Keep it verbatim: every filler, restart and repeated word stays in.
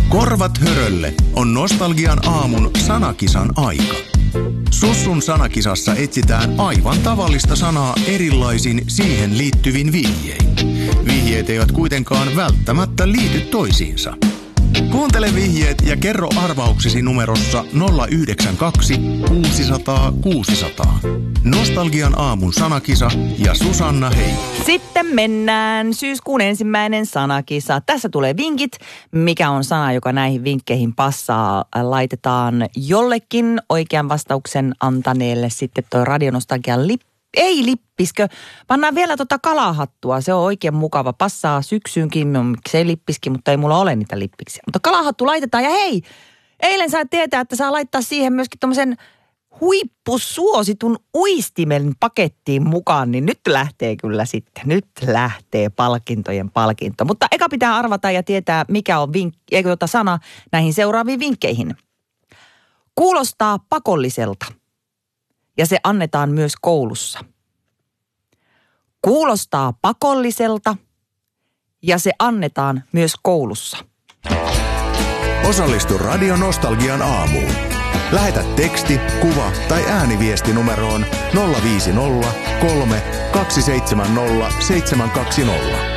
Korvat hörölle on Nostalgian aamun sanakisan aika. Sussun sanakisassa etsitään aivan tavallista sanaa erilaisin siihen liittyvin vihjein. Vihjeet eivät kuitenkaan välttämättä liity toisiinsa. Kuuntele vihjeet ja kerro arvauksesi numerossa nolla yhdeksän kaksi kuusisataa kuusisataa. Nostalgian aamun sanakisa ja Susanna Hei. Sitten mennään syyskuun ensimmäinen sanakisa. Tässä tulee vinkit, mikä on sana, joka näihin vinkkeihin passaa. Laitetaan jollekin oikean vastauksen antaneelle sitten toi Radionostalgian lippu. Ei lippiskö. Pannaan vielä tota kalahattua. Se on oikein mukava. Passaa syksyynkin. No, miksei lippiski, mutta ei mulla ole niitä lippiksiä. Mutta kalahattu laitetaan. Ja hei, eilen sait tietää, että saa laittaa siihen myöskin tommosen huippusuositun uistimen pakettiin mukaan. Niin nyt lähtee kyllä sitten. Nyt lähtee palkintojen palkinto. Mutta eka pitää arvata ja tietää, mikä on vink- eikö tota sana näihin seuraaviin vinkkeihin. Kuulostaa pakolliselta. Ja se annetaan myös koulussa. Kuulostaa pakolliselta ja se annetaan myös koulussa. Osallistu Radio Nostalgian aamuun. Lähetä teksti, kuva tai ääniviesti numeroon nolla viisi nolla kolme kaksi seitsemän nolla seitsemän kaksi nolla.